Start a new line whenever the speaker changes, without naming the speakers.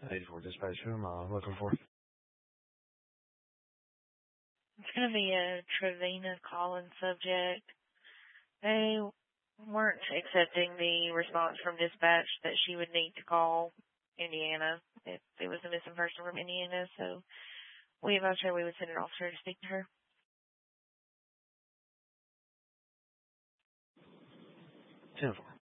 84 dispatch. Who am I looking for?
It's going to be a Trevina calling subject. They weren't accepting the response from dispatch that she would need to call Indiana if it was a missing person from Indiana, so we advised her we would send an officer to speak to her.
10-4.